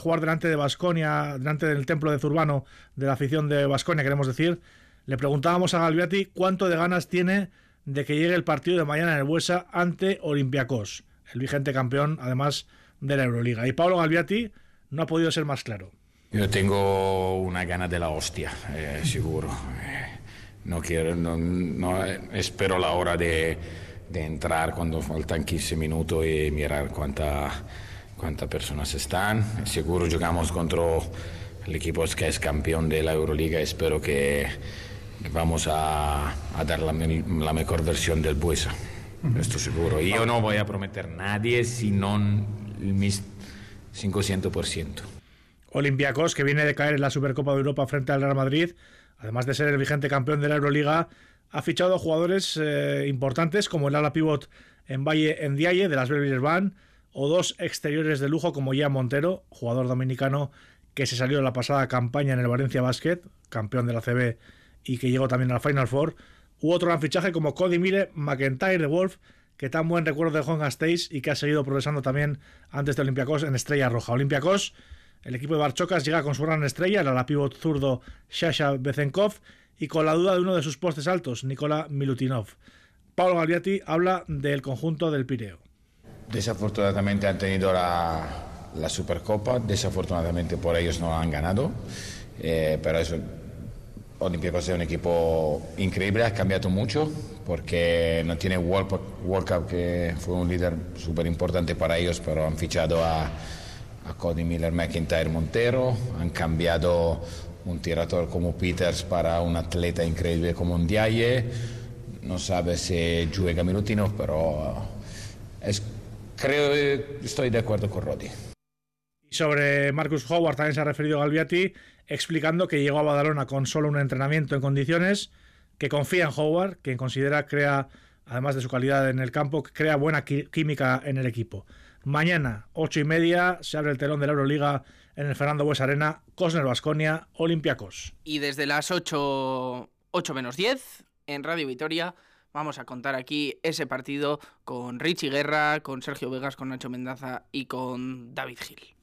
jugar delante de Baskonia, delante del templo de Zurbano, de la afición de Baskonia, queremos decir. Le preguntábamos a Galbiati cuánto de ganas tiene de que llegue el partido de mañana en el Buesa ante Olympiacos, el vigente campeón, además de la Euroliga. Y Paolo Galbiati no ha podido ser más claro. Yo tengo una gana de la hostia, seguro. No quiero, no espero la hora de entrar cuando faltan 15 minutos y mirar cuántas personas están. Seguro jugamos contra el equipo que es campeón de la Euroliga. Espero que vamos a dar la mejor versión del Buesa. Esto seguro. Y yo no voy a prometer a nadie sino mis 500%. Olympiacos, que viene de caer en la Supercopa de Europa frente al Real Madrid, además de ser el vigente campeón de la Euroliga, ha fichado jugadores importantes como el ala pívot Mbaye Ndiaye de las Belgrade Band o dos exteriores de lujo como Ian Montero, jugador dominicano que se salió en la pasada campaña en el Valencia Basket, campeón de la CB y que llegó también al Final Four, u otro gran fichaje como Cody Miller McIntyre de Wolf, que tan buen recuerdo dejó en Gasteiz y que ha seguido progresando también antes de Olympiacos en Estrella Roja. Olympiacos, el equipo de Barchocas, llega con su gran estrella, el ala pívot zurdo Sasha Bezenkov, y con la duda de uno de sus postes altos, Nikola Milutinov. Paolo Galbiati habla del conjunto del Pireo. Desafortunadamente han tenido la Supercopa, desafortunadamente por ellos no han ganado, pero eso, Olympiacos es un equipo increíble, ha cambiado mucho porque no tiene World Cup, que fue un líder súper importante para ellos, pero han fichado a Cody Miller, McIntyre, Montero, han cambiado un tirador como Peters para un atleta increíble como Ndiaye. No sabe si juega Milutinov, pero estoy de acuerdo con Rodi. Y sobre Marcus Howard también se ha referido Galbiati, explicando que llegó a Badalona con solo un entrenamiento en condiciones, que confía en Howard, que considera crea, además de su calidad en el campo, que crea buena química en el equipo. Mañana, 8:30, se abre el telón de la Euroliga en el Fernando Buesa Arena, Kosner Baskonia, Olympiacos. Y desde las 8:10, en Radio Vitoria, vamos a contar aquí ese partido con Richie Guerra, con Sergio Vegas, con Nacho Mendaza y con David Gil.